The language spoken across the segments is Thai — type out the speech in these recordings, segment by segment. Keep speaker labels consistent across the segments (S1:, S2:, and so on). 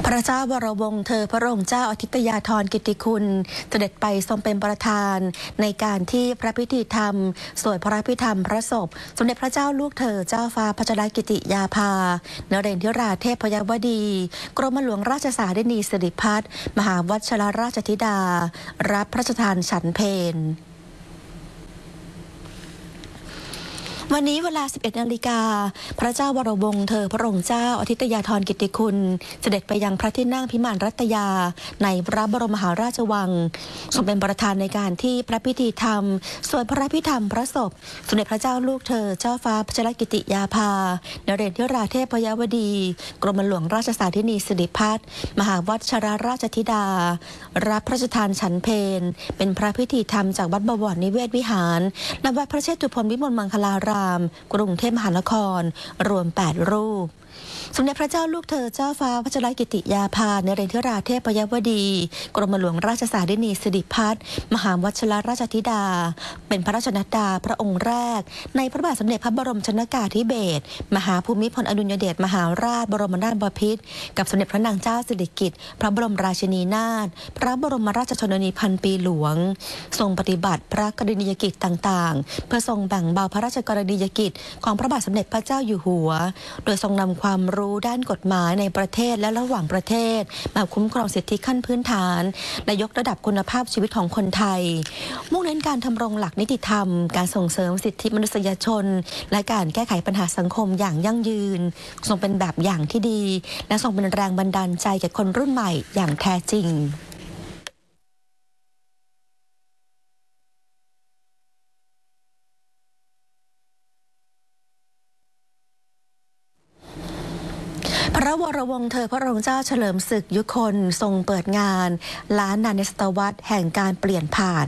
S1: พระเจ้าวรวงศ์เธอพระองค์เจ้าอาทิตยาธรกิตติคุณเสด็จไปทรงเป็นประธานในการที่พระพิธีธรรมสวดพระพิธรรมพระศพสมเด็จพระเจ้าลูกเธอเจ้าฟ้าพัชรกิติยาภานเรนทิราเทพยวดีกรมหลวงราชสารินีสิริพัฒน์มหาวัชรราชธิดารับพระราชทานฉันเพลวันนี้เวลา 11 นาฬิกาพระเจ้าวรวงศ์เธอพระองค์เจ้าอาทิตยาธรกิตติคุณเสด็จไปยังพระที่นั่งพิมานรัตยาในพระบรมมหาราชวังทรงเป็นประธานในการที่พระพิธีธรรมสวดพระพิธรรมพระศพสมเด็จพระเจ้าลูกเธอเจ้าฟ้าพัชรกิติยาภานเรนทิราเทพยวดีกรมหลวงราชสารินีสิริพัฒน์มหาวัชรราชธิดารับพระราชทานฉันเพลเป็นพระพิธีธรรมจากวัดบวรนิเวศวิหารณวัดพระเชตุพนวิมลมังคลารามกรุงเทพมหานครรวม 8 รูปสมเด็จพระเจ้าลูกเธอเจ้าฟ้าพัชรกิติยาภานเรนทิราเทพยวดีกรมหลวงราชสารินีสิริพัฒน์มหาวัชรราชธิดาเป็นพระราชนัดดาพระองค์แรกในพระบาทสมเด็จพระบรมชนกาธิเบศรมหาภูมิพลอดุลยเดชมหาราชบรมนาถบพิตรกับสมเด็จพระนางเจ้าสิริกิติ์พระบรมราชินีนาถพระบรมราชชนนีพันปีหลวงทรงปฏิบัติพระกรณียกิจต่างๆเพื่อทรงแบ่งเบาพระราชกรณียกิจของพระบาทสมเด็จพระเจ้าอยู่หัวโดยทรงนำความรู้ด้านกฎหมายในประเทศและระหว่างประเทศมาคุ้มครองสิทธิขั้นพื้นฐานและยกระดับคุณภาพชีวิตของคนไทยมุ่งเน้นการทำรงหลักนิติธรรมการส่งเสริมสิทธิมนุษยชนและการแก้ไขปัญหาสังคมอย่างยั่งยืนทรงเป็นแบบอย่างที่ดีและทรงเป็นแรงบันดาลใจแก่คนรุ่นใหม่อย่างแท้จริงพระวรวงศ์เธอพระองค์เจ้าเฉลิมศึกยุคลทรงเปิดงานล้านนาในศตวรรษแห่งการเปลี่ยนผ่าน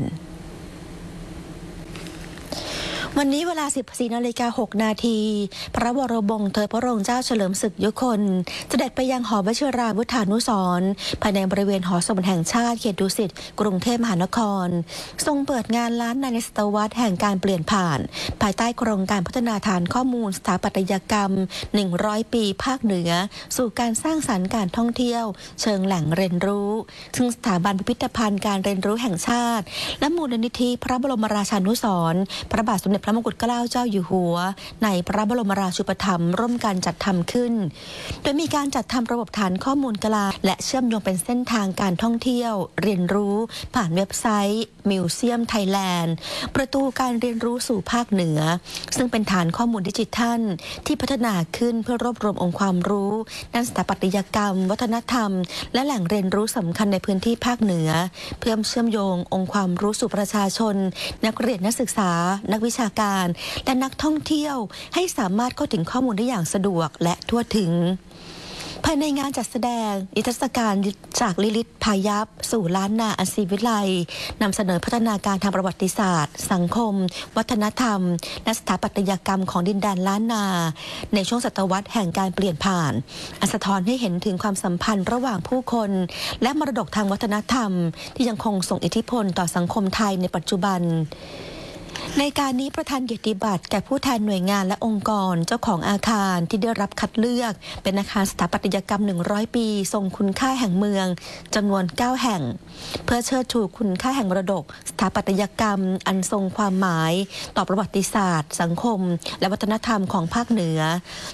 S1: วันนี้เวลา 14:06 นาทีพระวรวงศ์เธอพระองค์เจ้าเฉลิมศึกยุคลเสด็จไปยังหอวชิราวุธานุสรณ์ภายในบริเวณหอสมุดแห่งชาติเขตดุสิตกรุงเทพมหานครทรงเปิดงานล้านนาในศตวรรษแห่งการเปลี่ยนผ่านภายใต้โครงการพัฒนาฐานข้อมูลสถาปัตยกรรม100 ปีภาคเหนือสู่การสร้างสรรค์การท่องเที่ยวเชิงแหล่งเรียนรู้ซึ่งสถาบันพิพิธภัณฑ์การเรียนรู้แห่งชาติและมูลนิธิพระบรมราชานุสรณ์พระบาทสมเด็จพระมงกุฎเกล้าเจ้าอยู่หัวในพระบรมราชูปถัมภ์ร่วมกันจัดทำขึ้นโดยมีการจัดทำระบบฐานข้อมูลกลางและเชื่อมโยงเป็นเส้นทางการท่องเที่ยวเรียนรู้ผ่านเว็บไซต์มิวเซียมไทยแลนด์ประตูการเรียนรู้สู่ภาคเหนือซึ่งเป็นฐานข้อมูลดิจิทัลที่พัฒนาขึ้นเพื่อรวบรวมองค์ความรู้ด้านสถาปัตยกรรมวัฒนธรรมและแหล่งเรียนรู้สำคัญในพื้นที่ภาคเหนือเพื่อเชื่อมโยงองค์ความรู้สู่ประชาชนนักเรียนนักศึกษานักวิชาการและนักท่องเที่ยวให้สามารถเข้าถึงข้อมูลได้อย่างสะดวกและทั่วถึงภายในงานจัดแสดงนิทรรศการจากลิลิตพายัพสู่ล้านนาอันศรีวิไลนำเสนอพัฒนาการทางประวัติศาสตร์สังคมวัฒนธรรมและสถาปัตยกรรมของดินแดนล้านนาในช่วงศตวรรษแห่งการเปลี่ยนผ่านอันสะท้อนให้เห็นถึงความสัมพันธ์ระหว่างผู้คนและมรดกทางวัฒนธรรมที่ยังคงส่งอิทธิพลต่อสังคมไทยในปัจจุบันในการนี้ประธานเกียรติบัตรแก่ผู้แทนหน่วยงานและองค์กรเจ้าของอาคารที่ได้รับคัดเลือกเป็นอาคารสถาปัตยกรรม100 ปีทรงคุณค่าแห่งเมืองจำนวน 9 แห่งเพื่อเชิดชูคุณค่าแห่งมรดกสถาปัตยกรรมอันทรงความหมายต่อประวัติศาสตร์สังคมและวัฒนธรรมของภาคเหนือ